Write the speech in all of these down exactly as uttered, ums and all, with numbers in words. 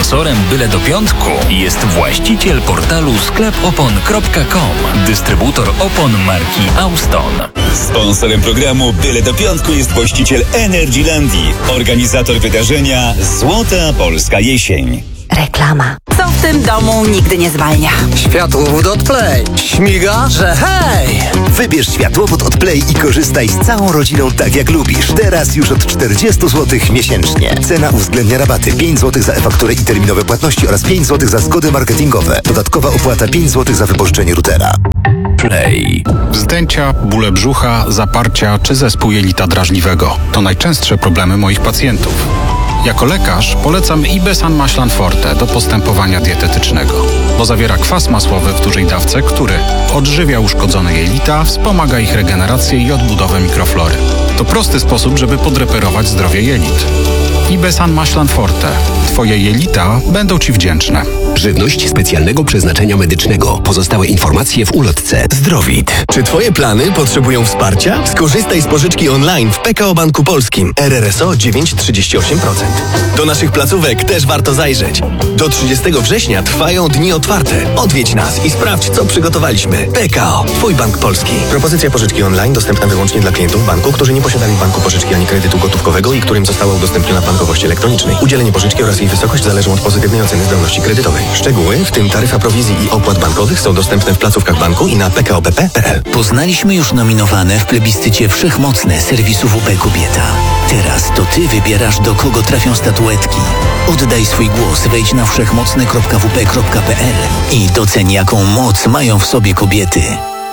Sponsorem Byle do Piątku jest właściciel portalu sklep opon kropka com, dystrybutor opon marki Auston. Sponsorem programu Byle do Piątku jest właściciel Energylandii, organizator wydarzenia Złota Polska Jesień. Reklama. Co w tym domu nigdy nie zwalnia? Światłowód od Play. Śmiga, że hej! Wybierz światłowód od Play i korzystaj z całą rodziną tak jak lubisz. Teraz już od czterdzieści złotych miesięcznie. Cena uwzględnia rabaty pięć złotych za e-fakturę i terminowe płatności oraz pięć złotych za zgody marketingowe. Dodatkowa opłata pięć złotych za wypożyczenie routera. Play. Wzdęcia, bóle brzucha, zaparcia czy zespół jelita drażliwego to najczęstsze problemy moich pacjentów. Jako lekarz polecam Ibesan Maślan Forte do postępowania dietetycznego, bo zawiera kwas masłowy w dużej dawce, który odżywia uszkodzone jelita, wspomaga ich regenerację i odbudowę mikroflory. To prosty sposób, żeby podreperować zdrowie jelit. Ibesan Maślan Forte. Twoje jelita będą Ci wdzięczne. Żywność specjalnego przeznaczenia medycznego. Pozostałe informacje w ulotce. Zdrowit. Czy Twoje plany potrzebują wsparcia? Skorzystaj z pożyczki online w P K O Banku Polskim. R R S O dziewięć przecinek trzydzieści osiem procent. Do naszych placówek też warto zajrzeć. Do trzydziestego września trwają dni otwarte. Odwiedź nas i sprawdź, co przygotowaliśmy. P K O. Twój bank polski. Propozycja pożyczki online dostępna wyłącznie dla klientów banku, którzy nie posiadali w banku pożyczki ani kredytu gotówkowego i którym została udostępniona w bankowości elektronicznej. Udzielenie pożyczki oraz jej wysokość zależą od pozytywnej oceny zdolności kredytowej. Szczegóły, w tym taryfa prowizji i opłat bankowych, są dostępne w placówkach banku i na p k o b p kropka p l. Poznaliśmy już nominowane w plebiscycie Wszechmocne serwisu W P Kobieta. Teraz to Ty wybierasz, do kogo trafią statuetki. Oddaj swój głos, wejdź na wszechmocne kropka w p kropka p l i doceń, jaką moc mają w sobie kobiety.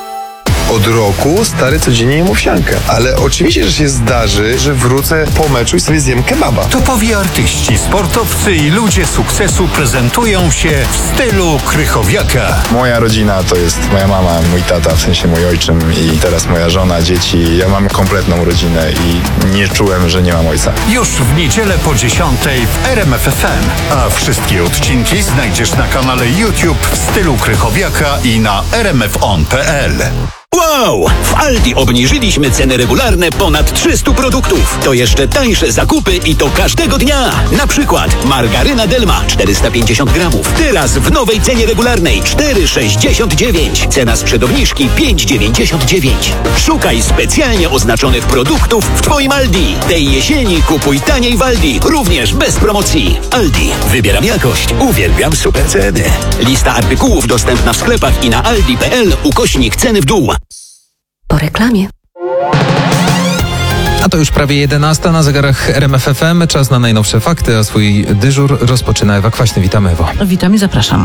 Od roku stary codziennie jem owsiankę, ale oczywiście, że się zdarzy, że wrócę po meczu i sobie zjem kebaba. Topowi artyści, sportowcy i ludzie sukcesu prezentują się w stylu Krychowiaka. Moja rodzina to jest moja mama, mój tata, w sensie mój ojczym i teraz moja żona, dzieci. Ja mam kompletną rodzinę i nie czułem, że nie mam ojca. Już w niedzielę po dziesiątej w R M F F M, a wszystkie odcinki znajdziesz na kanale YouTube w stylu Krychowiaka i na r m f on kropka p l. Wow! W Aldi obniżyliśmy ceny regularne ponad trzystu produktów. To jeszcze tańsze zakupy i to każdego dnia. Na przykład margaryna Delma czterysta pięćdziesiąt gramów. Teraz w nowej cenie regularnej cztery sześćdziesiąt dziewięć. Cena sprzed obniżki pięć dziewięćdziesiąt dziewięć. Szukaj specjalnie oznaczonych produktów w Twoim Aldi. Tej jesieni kupuj taniej w Aldi, również bez promocji. Aldi. Wybieram jakość. Uwielbiam super ceny. Lista artykułów dostępna w sklepach i na aldi kropka p l ukośnik ceny w dół. Po reklamie. A to już prawie jedenasta na zegarach R M F F M. Czas na najnowsze fakty, a swój dyżur rozpoczyna Ewa Kwaśny. Witamy, Ewo. Witam i zapraszam.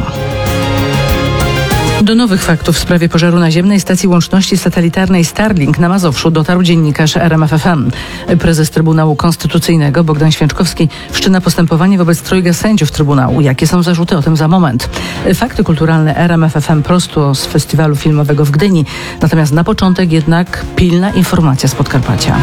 Do nowych faktów w sprawie pożaru naziemnej stacji łączności satelitarnej Starlink na Mazowszu dotarł dziennikarz R M F F M. Prezes Trybunału Konstytucyjnego Bogdan Święczkowski wszczyna postępowanie wobec trojga sędziów Trybunału. Jakie są zarzuty? O tym za moment. Fakty kulturalne R M F F M prosto z festiwalu filmowego w Gdyni. Natomiast na początek jednak pilna informacja z Podkarpacia.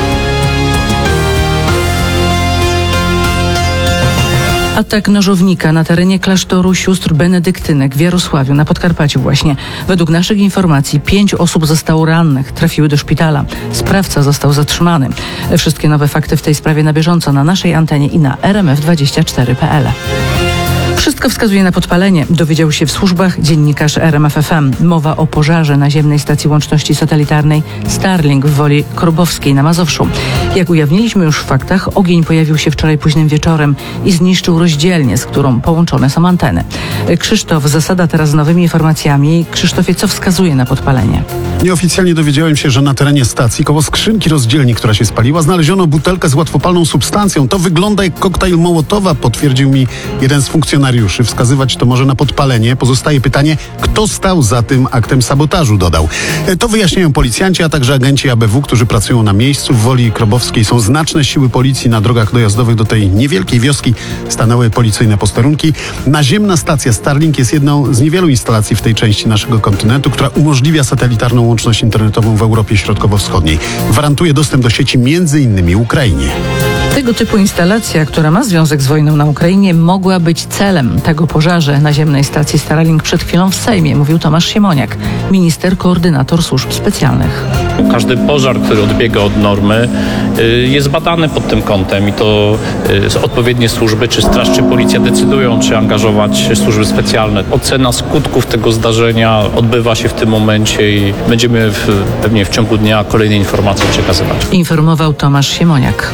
Atak nożownika na terenie klasztoru sióstr benedyktynek w Jarosławiu na Podkarpaciu właśnie. Według naszych informacji pięć osób zostało rannych, trafiły do szpitala. Sprawca został zatrzymany. Wszystkie nowe fakty w tej sprawie na bieżąco na naszej antenie i na r m f dwadzieścia cztery kropka p l. Wszystko wskazuje na podpalenie, dowiedział się w służbach dziennikarz R M F F M. Mowa o pożarze naziemnej stacji łączności satelitarnej Starlink w Woli Korbowskiej na Mazowszu. Jak ujawniliśmy już w faktach, ogień pojawił się wczoraj późnym wieczorem i zniszczył rozdzielnię, z którą połączone są anteny. Krzysztof Zasada teraz z nowymi informacjami. Krzysztofie, co wskazuje na podpalenie? Nieoficjalnie dowiedziałem się, że na terenie stacji koło skrzynki rozdzielni, która się spaliła, znaleziono butelkę z łatwopalną substancją. To wygląda jak koktajl Mołotowa, potwierdził mi jeden z funkcjonariuszy. Wskazywać to może na podpalenie. Pozostaje pytanie, kto stał za tym aktem sabotażu, dodał. To wyjaśniają policjanci, a także agenci A B W, którzy pracują na miejscu. W Woli Krobowskiej są znaczne siły policji. Na drogach dojazdowych do tej niewielkiej wioski stanęły policyjne posterunki. Naziemna stacja Starlink jest jedną z niewielu instalacji w tej części naszego kontynentu, która umożliwia satelitarną łączność internetową w Europie Środkowo-Wschodniej. Gwarantuje dostęp do sieci między innymi Ukrainie. Tego typu instalacja, która ma związek z wojną na Ukrainie, mogła być celem tego pożarze naziemnej stacji Starlink przed chwilą w Sejmie, mówił Tomasz Siemoniak, minister koordynator służb specjalnych. Każdy pożar, który odbiega od normy, jest badany pod tym kątem i to odpowiednie służby, czy straż, czy policja decydują, czy angażować służby specjalne. Ocena skutków tego zdarzenia odbywa się w tym momencie i będziemy w, pewnie w ciągu dnia kolejne informacje przekazywać. Informował Tomasz Siemoniak.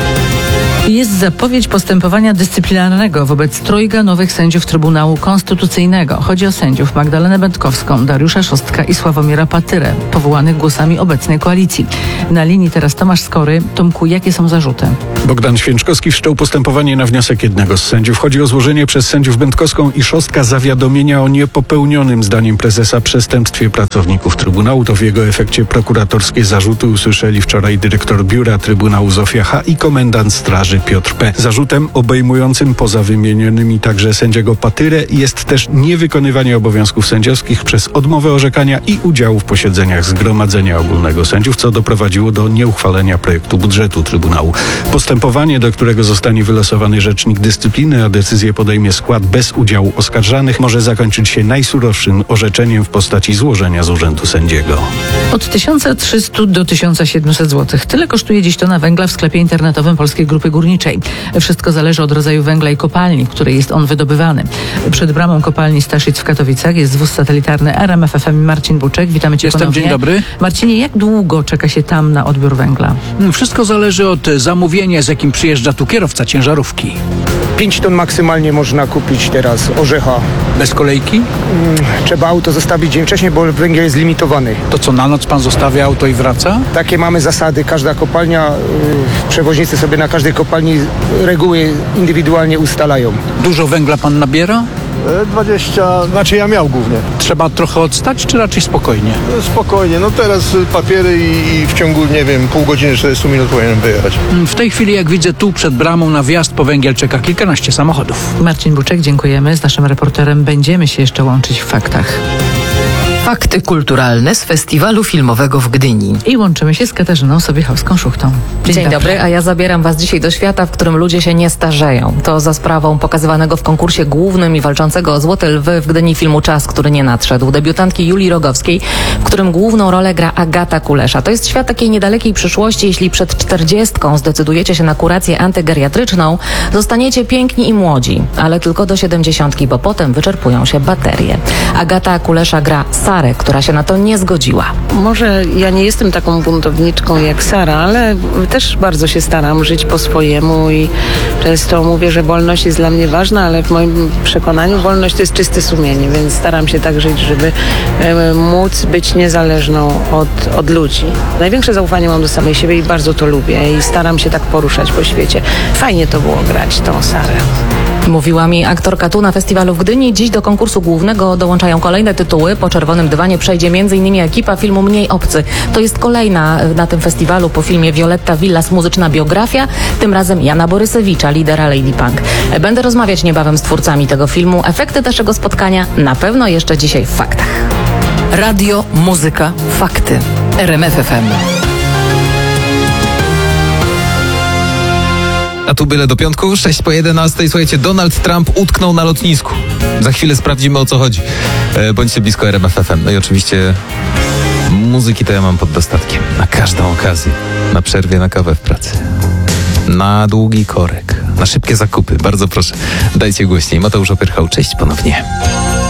Jest zapowiedź postępowania dyscyplinarnego wobec trojga nowych sędziów Trybunału Konstytucyjnego. Chodzi o sędziów Magdalenę Będkowską, Dariusza Szostka i Sławomira Patyrę, powołanych głosami obecnej koalicji. Na linii teraz Tomasz Skory. Tomku, jakie są zarzuty? Bogdan Święczkowski wszczął postępowanie na wniosek jednego z sędziów. Chodzi o złożenie przez sędziów Będkowską i Szostka zawiadomienia o niepopełnionym zdaniem prezesa przestępstwie pracowników Trybunału. To w jego efekcie prokuratorskie zarzuty usłyszeli wczoraj dyrektor Biura Trybunału Zofia H. i komendant Straży Piotr P. Zarzutem obejmującym poza wymienionymi także sędziego Patyrę jest też niewykonywanie obowiązków sędziowskich przez odmowę orzekania i udziału w posiedzeniach Zgromadzenia Ogólnego Sędziów, co doprowadziło do nieuchwalenia projektu budżetu Trybunału. Postępowanie, do którego zostanie wylosowany rzecznik dyscypliny, a decyzję podejmie skład bez udziału oskarżanych, może zakończyć się najsurowszym orzeczeniem w postaci złożenia z urzędu sędziego. Od tysiąc trzysta do tysiąc siedemset złotych. Tyle kosztuje dziś tona węgla w sklepie internetowym Polskiej Grupy Górniczej. Wszystko zależy od rodzaju węgla i kopalni, w której jest on wydobywany. Przed bramą kopalni Staszic w Katowicach jest wóz satelitarny R M F F M Marcin Buczek. Witamy Cię Jestem, ponownie. dzień dobry. Marcinie, jak długo czeka się tam na odbiór węgla? Wszystko zależy od zamówienia, z jakim przyjeżdża tu kierowca ciężarówki. pięć ton maksymalnie można kupić teraz orzecha. Bez kolejki? Trzeba auto zostawić dzień wcześniej, bo węgiel jest limitowany. To co, na noc pan zostawia auto i wraca? Takie mamy zasady. Każda kopalnia, yy, przewoźnicy sobie na każdej kopalni reguły indywidualnie ustalają. Dużo węgla pan nabiera? dwadzieścia, znaczy ja miał głównie. Trzeba trochę odstać, czy raczej spokojnie? Spokojnie, no teraz papiery i, i w ciągu, nie wiem, pół godziny, czterdzieści minut powinienem wyjechać. W tej chwili, jak widzę, tu przed bramą na wjazd po węgiel czeka kilkanaście samochodów. Marcin Buczek, dziękujemy. Z naszym reporterem będziemy się jeszcze łączyć w faktach. Fakty kulturalne z Festiwalu Filmowego w Gdyni. I łączymy się z Katarzyną Sobiechowską-Szuchtą. Dzień, Dzień dobry. dobry, a ja zabieram Was dzisiaj do świata, w którym ludzie się nie starzeją. To za sprawą pokazywanego w konkursie głównym i walczącego o Złote Lwy w Gdyni filmu Czas, który nie nadszedł. Debiutantki Julii Rogowskiej, w którym główną rolę gra Agata Kulesza. To jest świat takiej niedalekiej przyszłości. Jeśli przed czterdziestką zdecydujecie się na kurację antygeriatryczną, zostaniecie piękni i młodzi, ale tylko do siedemdziesiątki, bo potem wyczerpują się baterie. Agata Kulesza gra Sarę, która się na to nie zgodziła. Może ja nie jestem taką buntowniczką jak Sara, ale też bardzo się staram żyć po swojemu i często mówię, że wolność jest dla mnie ważna, ale w moim przekonaniu wolność to jest czyste sumienie, więc staram się tak żyć, żeby e, móc być niezależną od, od ludzi. Największe zaufanie mam do samej siebie i bardzo to lubię i staram się tak poruszać po świecie. Fajnie to było grać tą Sarę. Mówiła mi aktorka tu na festiwalu w Gdyni. Dziś do konkursu głównego dołączają kolejne tytuły. Po czerwonym dywanie przejdzie m in ekipa filmu Mniej obcy. To jest kolejna na tym festiwalu po filmie Violetta Villas muzyczna biografia, tym razem Jana Borysewicza, lidera Lady Punk. Będę rozmawiać niebawem z twórcami tego filmu. Efekty naszego spotkania na pewno jeszcze dzisiaj w faktach. Radio, muzyka, fakty. R M F F M. A tu byle do piątku, sześć po jedenastej. Słuchajcie, Donald Trump utknął na lotnisku. Za chwilę sprawdzimy, o co chodzi. E, bądźcie blisko R M F F M. No i oczywiście muzyki to ja mam pod dostatkiem. Na każdą okazję. Na przerwie, na kawę w pracy. Na długi korek. Na szybkie zakupy. Bardzo proszę, dajcie głośniej. Mateusz Opyrchał, cześć ponownie.